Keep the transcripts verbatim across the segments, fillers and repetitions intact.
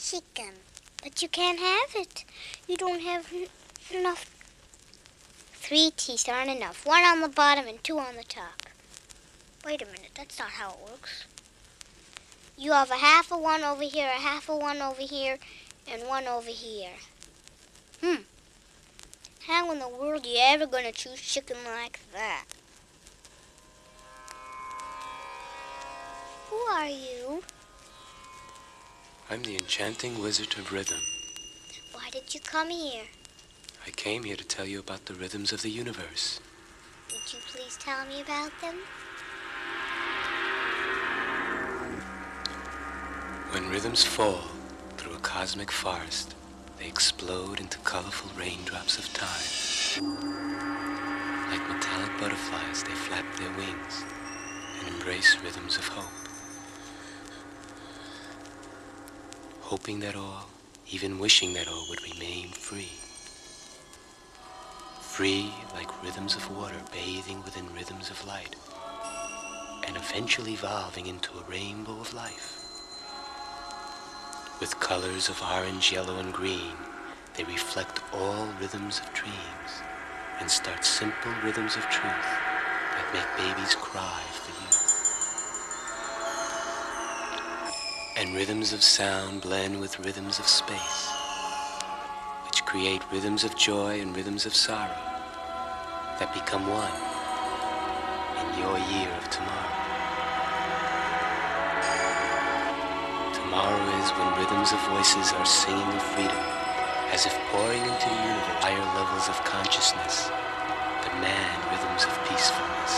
chicken. But you can't have it. You don't have n- enough. Three teeth aren't enough. One on the bottom and two on the top. Wait a minute, that's not how it works. You have a half of one over here, a half of one over here, and one over here. Hmm. How in the world are you ever going to choose chicken like that? Who are you? I'm the enchanting wizard of rhythm. Why did you come here? I came here to tell you about the rhythms of the universe. Would you please tell me about them? When rhythms fall through a cosmic forest, they explode into colorful raindrops of time. Like metallic butterflies, they flap their wings and embrace rhythms of hope. Hoping that all, even wishing that all would remain free. Free like rhythms of water bathing within rhythms of light, and eventually evolving into a rainbow of life. With colors of orange, yellow, and green, they reflect all rhythms of dreams and start simple rhythms of truth that make babies cry for you. And rhythms of sound blend with rhythms of space, which create rhythms of joy and rhythms of sorrow that become one in your year of tomorrow. Tomorrow is when rhythms of voices are singing of freedom, as if pouring into the universe higher levels of consciousness, demand rhythms of peacefulness.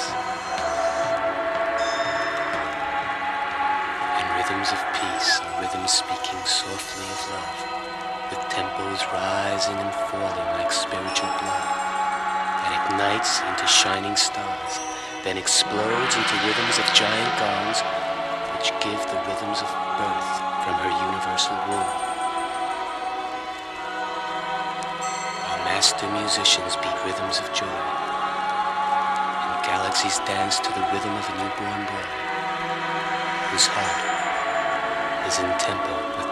And rhythms of peace are rhythms speaking softly of love, with tempos rising and falling like spiritual blood, that ignites into shining stars, then explodes into rhythms of giant gongs, which give the rhythms of birth from her universal womb. Our master musicians beat rhythms of joy, and galaxies dance to the rhythm of a newborn boy, whose heart is in tempo with